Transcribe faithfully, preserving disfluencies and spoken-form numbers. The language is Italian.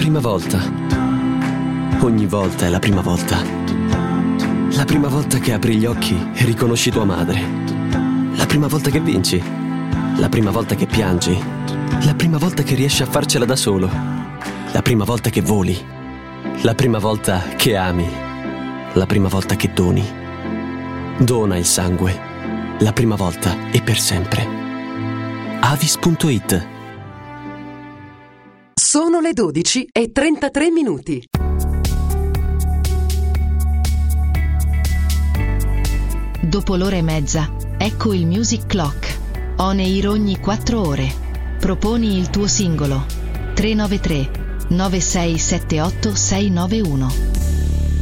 prima volta. Ogni volta è la prima volta. La prima volta che apri gli occhi e riconosci tua madre. La prima volta che vinci. La prima volta che piangi. La prima volta che riesci a farcela da solo. La prima volta che voli. La prima volta che ami. La prima volta che doni. Dona il sangue. La prima volta e per sempre. Avis punto it. Sono le dodici e trentatré minuti. Dopo l'ora e mezza, ecco il Music Clock. On air ogni quattro ore. Proponi il tuo singolo. tre nove tre nove sei sette otto sei nove uno.